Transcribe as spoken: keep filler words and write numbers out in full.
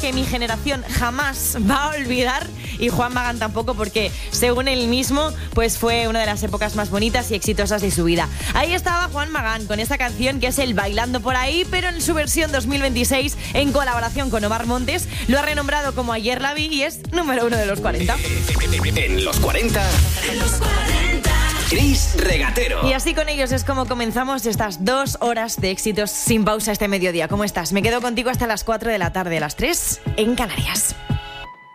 que mi generación jamás va a olvidar, y Juan Magán tampoco, porque según él mismo, pues fue una de las épocas más bonitas y exitosas de su vida. Ahí estaba Juan Magán con esta canción que es el Bailando por ahí, pero en su versión dos mil veintiséis, en colaboración con Omar Montes, lo ha renombrado como Ayer la vi y es número uno de los cuarenta. En los cuarenta. En los cuarenta. Chris Regatero. Y así con ellos es como comenzamos estas dos horas de éxitos sin pausa este mediodía. ¿Cómo estás? Me quedo contigo hasta las cuatro de la tarde, las tres en Canarias.